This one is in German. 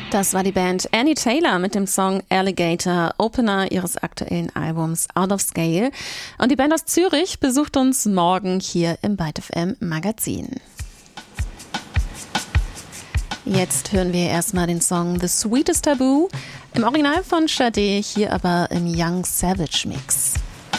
Das war die Band Annie Taylor mit dem Song Alligator, Opener ihres aktuellen Albums Out of Scale. Und die Band aus Zürich besucht uns morgen hier im Byte FM Magazin. Jetzt hören wir erstmal den Song The Sweetest Taboo, im Original von Sade, hier aber im Young Savage Mix.